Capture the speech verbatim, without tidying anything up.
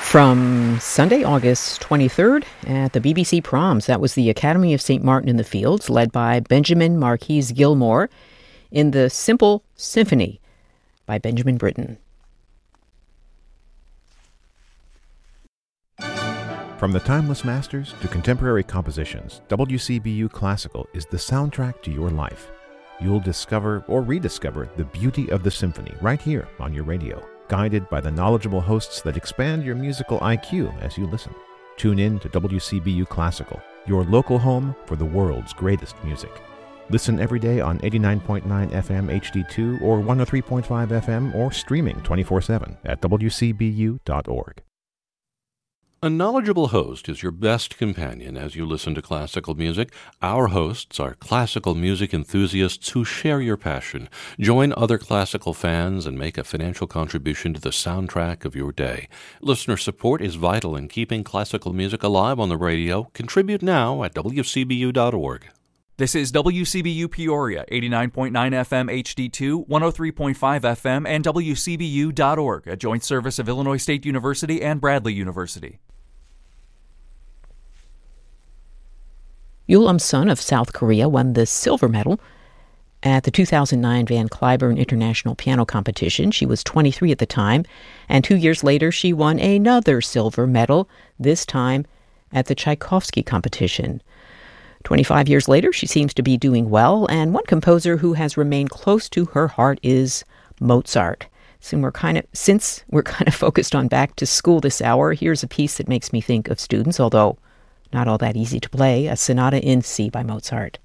From Sunday, August twenty-third at the B B C Proms, that was the Academy of Saint Martin in the Fields, led by Benjamin Marquis Gilmore, in the Simple Symphony by Benjamin Britten. From the timeless masters to contemporary compositions, W C B U Classical is the soundtrack to your life. You'll discover or rediscover the beauty of the symphony right here on your radio, guided by the knowledgeable hosts that expand your musical I Q as you listen. Tune in to W C B U Classical, your local home for the world's greatest music. Listen every day on eighty-nine point nine F M H D two or one oh three point five F M or streaming twenty-four seven at W C B U dot org. A knowledgeable host is your best companion as you listen to classical music. Our hosts are classical music enthusiasts who share your passion. Join other classical fans and make a financial contribution to the soundtrack of your day. Listener support is vital in keeping classical music alive on the radio. Contribute now at W C B U dot org. This is W C B U Peoria, eighty-nine point nine F M H D two, one oh three point five F M, and W C B U dot org, a joint service of Illinois State University and Bradley University. Yul Um-sun of South Korea won the silver medal at the two thousand nine Van Cliburn International Piano Competition. She was twenty-three at the time, and two years later she won another silver medal, this time at the Tchaikovsky competition. twenty-five years later, she seems to be doing well, and one composer who has remained close to her heart is Mozart. So we're kind of, since we're kind of focused on back to school this hour, here's a piece that makes me think of students, although not all that easy to play, a Sonata in C by Mozart.